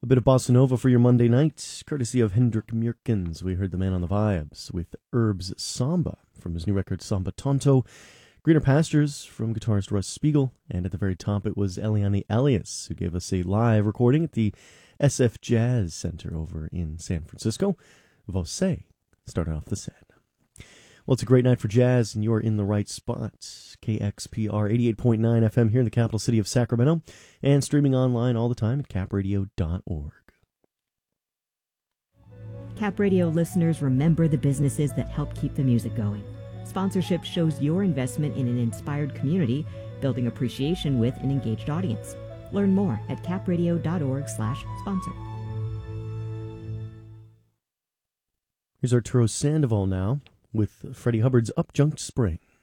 A bit of bossa nova for your Monday night, courtesy of Hendrik Mierkens. We heard the man on the vibes with Herb's Samba from his new record Samba Tonto, Greener Pastures from guitarist Russ Spiegel, and at the very top it was Eliane Elias, who gave us a live recording at the SF Jazz Center over in San Francisco. Você started off the set. Well, it's a great night for jazz, and you're in the right spot. KXPR 88.9 FM here in the capital city of Sacramento, and streaming online all the time at capradio.org. Cap Radio listeners, remember the businesses that help keep the music going. Sponsorship shows your investment in an inspired community, building appreciation with an engaged audience. Learn more at capradio.org/sponsor. Here's Arturo Sandoval now with Freddie Hubbard's Upjunked Spring.